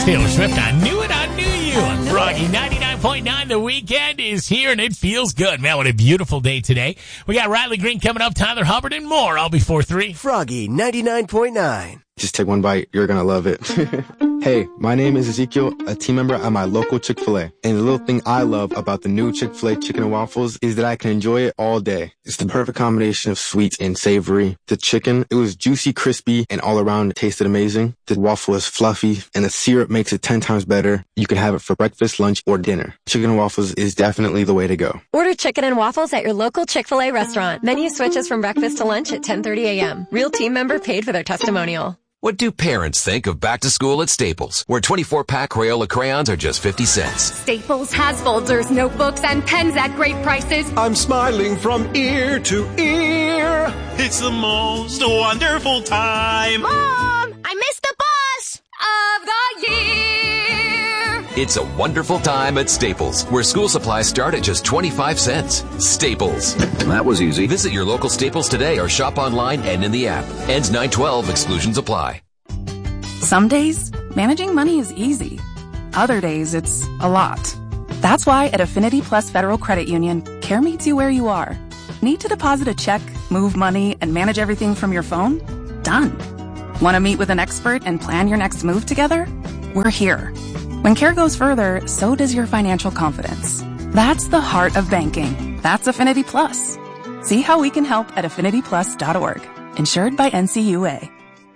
Taylor Swift, I Knew It, I Knew You. On Froggy 99.9, the weekend is here and it feels good. Man, what a beautiful day today. We got Riley Green coming up, Tyler Hubbard, and more. All before 3. Froggy 99.9. Just take one bite. You're going to love it. Hey, my name is Ezekiel, a team member at my local Chick-fil-A. And the little thing I love about the new Chick-fil-A chicken and waffles is that I can enjoy it all day. It's the perfect combination of sweet and savory. The chicken, it was juicy, crispy, and all around it tasted amazing. The waffle is fluffy, and the syrup makes it 10 times better. You can have it for breakfast, lunch, or dinner. Chicken and waffles is definitely the way to go. Order chicken and waffles at your local Chick-fil-A restaurant. Menu switches from breakfast to lunch at 10:30 a.m. Real team member paid for their testimonial. What do parents think of back to school at Staples, where 24-pack Crayola crayons are just 50 cents? Staples has folders, notebooks, and pens at great prices. I'm smiling from ear to ear. It's the most wonderful time. Mom, I missed the bus of the year. It's a wonderful time at Staples, where school supplies start at just 25 cents. Staples. That was easy. Visit your local Staples today or shop online and in the app. Ends 9/12. Exclusions apply. Some days, managing money is easy. Other days, it's a lot. That's why at Affinity Plus Federal Credit Union, care meets you where you are. Need to deposit a check, move money, and manage everything from your phone? Done. Want to meet with an expert and plan your next move together? We're here. When care goes further, so does your financial confidence. That's the heart of banking. That's Affinity Plus. See how we can help at affinityplus.org. Insured by NCUA.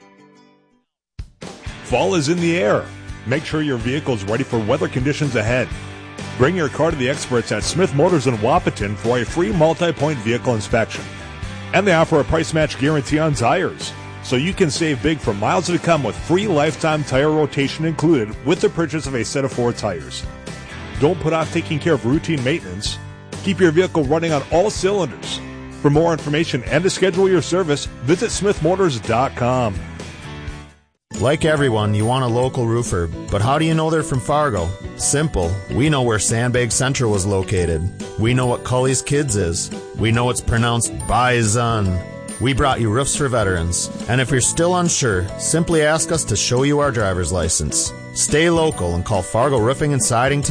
Fall is in the air. Make sure your vehicle's ready for weather conditions ahead. Bring your car to the experts at Smith Motors in Wapaton for a free multi-point vehicle inspection. And they offer a price match guarantee on tires, so you can save big for miles to come with free lifetime tire rotation included with the purchase of a set of 4 tires. Don't put off taking care of routine maintenance. Keep your vehicle running on all cylinders. For more information and to schedule your service, visit smithmotors.com. Like everyone, you want a local roofer, but how do you know they're from Fargo? Simple. We know where Sandbag Central was located. We know what Cully's Kids is. We know it's pronounced Bison. We brought you Roofs for Veterans. And if you're still unsure, simply ask us to show you our driver's license. Stay local and call Fargo Roofing and Siding today.